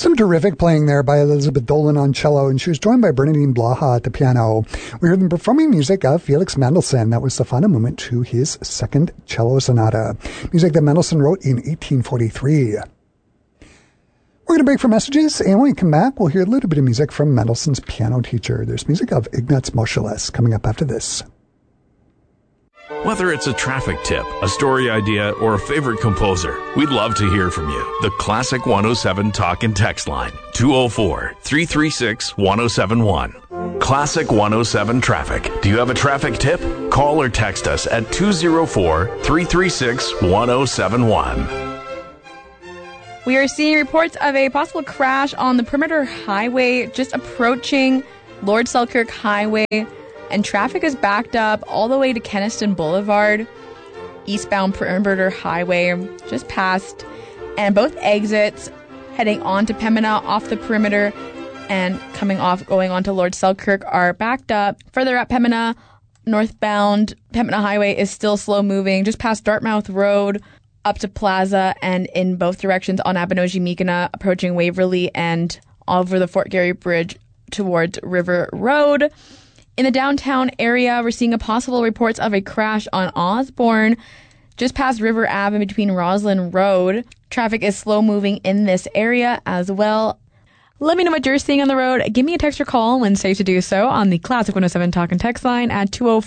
Some terrific playing there by Elizabeth Dolan on cello, and she was joined by Bernadine Blaha at the piano. We heard them performing music of Felix Mendelssohn. That was the final movement to his second cello sonata, music that Mendelssohn wrote in 1843. We're going to break for messages, and when we come back, we'll hear a little bit of music from Mendelssohn's piano teacher. There's music of Ignaz Moscheles coming up after this. Whether it's a traffic tip, a story idea, or a favorite composer, we'd love to hear from you. The Classic 107 talk and text line, 204-336-1071. Classic 107 Traffic. Do you have a traffic tip? Call or text us at 204-336-1071. We are seeing reports of a possible crash on the Perimeter Highway just approaching Lord Selkirk Highway. And traffic is backed up all the way to Kenaston Boulevard, eastbound Perimeter Highway, just past, and both exits heading on to Pembina off the Perimeter and coming off, going on to Lord Selkirk are backed up. Further up Pembina, northbound Pembina Highway is still slow moving, just past Dartmouth Road, up to Plaza, and in both directions on Abinogi-Meekina, approaching Waverley and over the Fort Garry Bridge towards River Road. In the downtown area, we're seeing a possible reports of a crash on Osborne, just past River Ave and between Roslyn Road. Traffic is slow moving in this area as well. Let me know what you're seeing on the road. Give me a text or call when safe to do so on the Classic 107 Talk and Text line at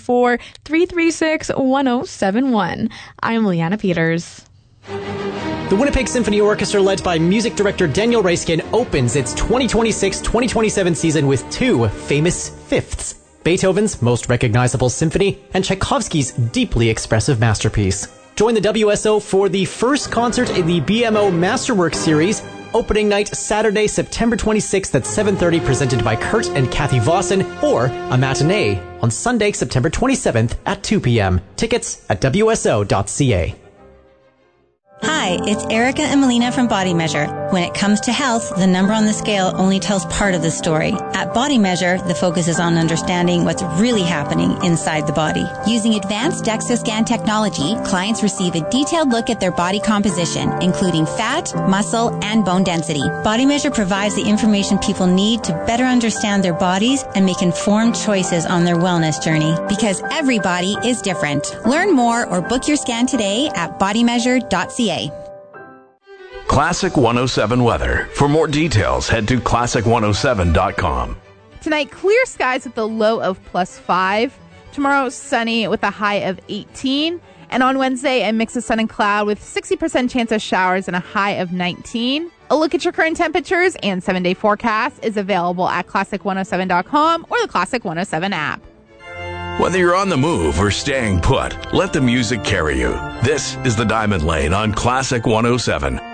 204-336-1071. I'm Leanna Peters. The Winnipeg Symphony Orchestra, led by music director Daniel Reiskin, opens its 2026-2027 season with two famous fifths: Beethoven's most recognizable symphony and Tchaikovsky's deeply expressive masterpiece. Join the WSO for the first concert in the BMO Masterwork series. Opening night Saturday, September 26th at 7:30, presented by Kurt and Kathy Vossen, or a matinee on Sunday, September 27th at 2 p.m. Tickets at WSO.ca. Hi, it's Erica and Melina from Body Measure. When it comes to health, the number on the scale only tells part of the story. At Body Measure, the focus is on understanding what's really happening inside the body. Using advanced DEXA scan technology, clients receive a detailed look at their body composition, including fat, muscle, and bone density. Body Measure provides the information people need to better understand their bodies and make informed choices on their wellness journey, because every body is different. Learn more or book your scan today at bodymeasure.ca. Classic 107 weather. For more details, head to classic107.com. Tonight, clear skies with a low of +5. Tomorrow, sunny with a high of 18. And on Wednesday, a mix of sun and cloud with 60% chance of showers and a high of 19. A look at your current temperatures and 7-day forecast is available at classic107.com or the Classic 107 app. Whether you're on the move or staying put, let the music carry you. This is the Diamond Lane on Classic 107.